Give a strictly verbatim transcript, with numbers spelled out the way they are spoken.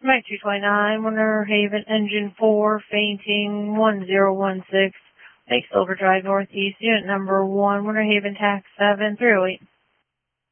Mike two twenty-nine, Winter Haven, Engine four, fainting one zero one six, Lake Silver Drive Northeast, unit number one, Winter Haven, tax seven three oh eight.